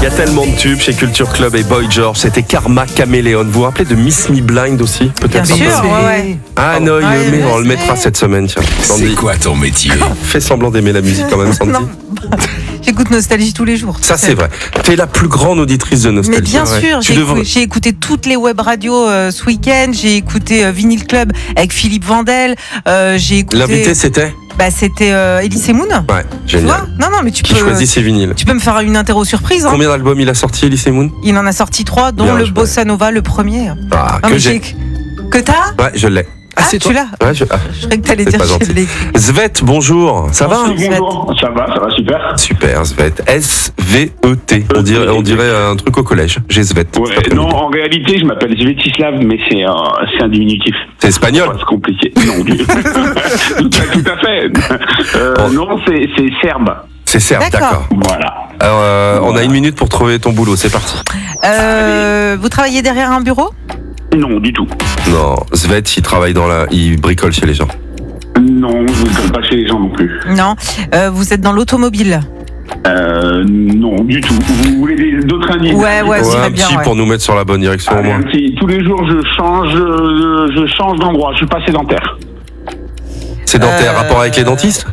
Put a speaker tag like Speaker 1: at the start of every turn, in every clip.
Speaker 1: y a tellement de tubes chez Culture Club et Boy George. C'était Karma Caméléon. Vous vous rappelez de Miss Me Blind aussi? Peut-être
Speaker 2: Bien sûr, ouais.
Speaker 1: Ah non, on le mettra cette semaine. Tiens.
Speaker 3: C'est quoi ton métier?
Speaker 1: Fais semblant d'aimer la musique quand même, Sandy.
Speaker 2: Non. J'écoute Nostalgie tous les jours.
Speaker 1: Ça, c'est vrai. T'es la plus grande auditrice de Nostalgie.
Speaker 2: Mais bien sûr, j'ai écouté toutes les web radios ce week-end. J'ai écouté Vinyl Club avec Philippe Vandel. J'ai écouté...
Speaker 1: L'invité, c'était
Speaker 2: c'était Elise Moon.
Speaker 1: Ouais, génial.
Speaker 2: Non, mais tu
Speaker 1: Qui
Speaker 2: peux...
Speaker 1: choisit ses vinyles?
Speaker 2: Tu peux me faire une interro surprise.
Speaker 1: Combien d'albums il a sorti, Elise Moon?
Speaker 2: Il en a sorti 3, dont
Speaker 1: bien,
Speaker 2: le Bossa Nova, le premier.
Speaker 1: Ah,
Speaker 2: Non,
Speaker 1: que
Speaker 2: mais
Speaker 1: j'ai.
Speaker 2: Que t'as?
Speaker 1: Ouais, je l'ai.
Speaker 2: C'est tu l'as?
Speaker 1: Ouais,
Speaker 2: Je croyais que t'allais
Speaker 1: c'est
Speaker 2: dire
Speaker 1: pas
Speaker 2: que
Speaker 1: gentil.
Speaker 2: je l'ai.
Speaker 1: Svet, bonjour. Ça va?
Speaker 4: Bonjour, ça va super.
Speaker 1: Super, Svet. S-V-E-T. On dirait un truc au collège. J'ai Svet.
Speaker 4: Ouais, non, en réalité, je m'appelle Svetislav, mais c'est un diminutif.
Speaker 1: C'est espagnol?
Speaker 4: C'est compliqué. Non, tout à fait. Non, c'est serbe.
Speaker 1: C'est serbe, d'accord.
Speaker 4: Voilà.
Speaker 1: Alors, on a 1 minute pour trouver ton boulot. C'est parti.
Speaker 2: Vous travaillez derrière un bureau?
Speaker 4: Non, du tout.
Speaker 1: Non, Svet, il bricole chez les gens.
Speaker 4: Non, je ne bricole pas chez les gens non plus.
Speaker 2: Non. Vous êtes dans l'automobile?
Speaker 4: Non, du tout. Vous voulez d'autres indices?
Speaker 2: Ouais,
Speaker 1: un
Speaker 2: bien,
Speaker 1: petit pour nous mettre sur la bonne direction au moins.
Speaker 4: Tous les jours, je change d'endroit. Je suis pas sédentaire.
Speaker 1: Sédentaire, rapport avec les dentistes?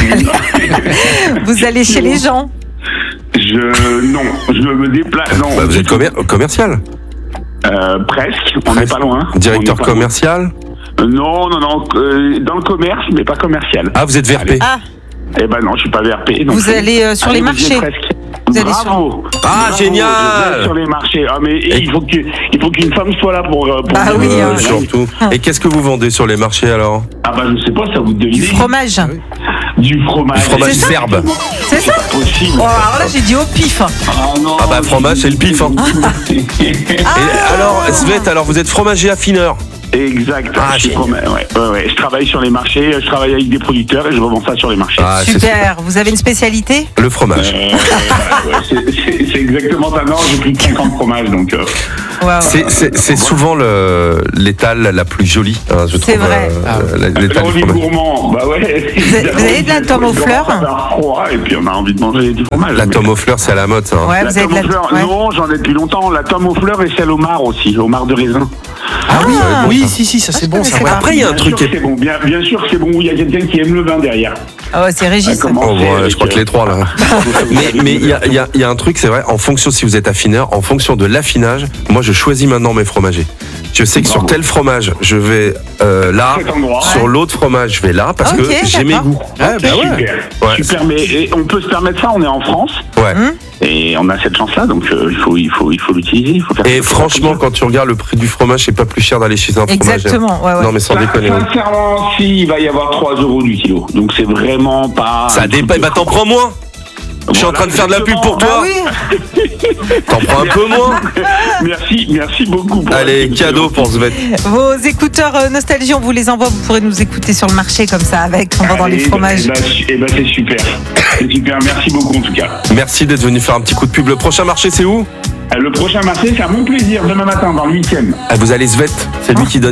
Speaker 2: Vous allez chez les gens?
Speaker 4: Non, je me déplace. Non.
Speaker 1: Bah, vous êtes commercial?
Speaker 4: Presque, on n'est pas loin.
Speaker 1: Directeur commercial?
Speaker 4: Non, dans le commerce, mais pas commercial.
Speaker 1: Ah, vous êtes VRP?
Speaker 2: Ah.
Speaker 4: Eh ben non, je suis pas VRP.
Speaker 2: Vous allez sur les marchés?
Speaker 4: Bravo.
Speaker 1: Ah, génial.
Speaker 4: Sur les marchés. Ah, mais il faut qu'une femme soit là pour
Speaker 2: oui,
Speaker 1: surtout. Et qu'est-ce que vous vendez sur les marchés alors?
Speaker 4: Ah bah je sais pas, ça vous devine.
Speaker 2: Du fromage.
Speaker 4: Du fromage.
Speaker 1: Du fromage
Speaker 2: C'est ça
Speaker 1: serbe.
Speaker 2: C'est ça?
Speaker 4: Possible.
Speaker 2: Oh, alors là, j'ai dit au pif.
Speaker 4: Ah non.
Speaker 1: Ah bah fromage, c'est le pif. Hein. Et alors, Svet, vous êtes fromager affineur?
Speaker 4: Exact.
Speaker 1: Ah,
Speaker 4: Je travaille sur les marchés, je travaille avec des producteurs et je revends ça sur les marchés.
Speaker 1: Ah,
Speaker 2: super. Vous avez une spécialité?
Speaker 1: Le fromage.
Speaker 4: C'est exactement ça. Non, j'ai plus de 50 fromages, donc...
Speaker 2: Wow.
Speaker 1: C'est souvent l'étale la plus jolie, hein, je trouve.
Speaker 2: C'est vrai.
Speaker 1: L'étale
Speaker 4: On
Speaker 1: du
Speaker 4: est
Speaker 1: fromage.
Speaker 4: gourmand, bah ouais.
Speaker 2: Vous avez de la tome aux fleurs?
Speaker 4: Froid, et puis on a envie de manger du fromage.
Speaker 1: La tome aux fleurs, c'est à la mode, ça. Hein.
Speaker 2: Ouais,
Speaker 4: La
Speaker 2: vous avez
Speaker 4: tome
Speaker 2: de
Speaker 4: aux fleurs,
Speaker 2: ouais.
Speaker 4: non, j'en ai depuis longtemps. La tome aux fleurs et celle au mar aussi, au mar de raisin.
Speaker 1: Ah oui,
Speaker 5: si, ça c'est bon ça.
Speaker 2: Ouais.
Speaker 1: Après, il y a un truc qui est...
Speaker 4: C'est bon, bien sûr que c'est bon. Il y a quelqu'un qui aime le vin derrière.
Speaker 2: Ah ouais, c'est Régis.
Speaker 1: je crois que les trois là. mais il y a un truc, c'est vrai, en fonction, si vous êtes affineur, en fonction de l'affinage, moi je choisis maintenant mes fromagers. Je sais que sur tel fromage, je vais là, sur l'autre fromage, je vais là, parce que j'ai mes goûts.
Speaker 4: Super, mais on peut se permettre ça, on est en France.
Speaker 1: Ouais.
Speaker 4: Et on a cette chance-là, donc il faut l'utiliser.
Speaker 1: Et franchement, quand tu regardes le prix du fromage, c'est pas plus cher d'aller chez un fromager.
Speaker 2: Exactement, ouais.
Speaker 1: Non mais sans déconner.
Speaker 4: Sincèrement, si, il va y avoir 3 € du kilo. Donc c'est vraiment pas...
Speaker 1: Ça dépend, bah t'en prends moins. Je suis en train de faire de la pub pour toi. T'en prends un peu moins.
Speaker 4: Merci beaucoup.
Speaker 1: Allez, cadeau pour Svet.
Speaker 2: Vos écouteurs Nostalgie, on vous les envoie. Vous pourrez nous écouter sur le marché comme ça, avec en vendant les fromages.
Speaker 4: C'est super. C'est super. Merci beaucoup en tout cas.
Speaker 1: Merci d'être venu faire un petit coup de pub. Le prochain marché, c'est où?
Speaker 4: Le prochain marché, c'est à mon plaisir, demain matin, dans le 8e.
Speaker 1: Vous allez Svet. C'est lui qui donne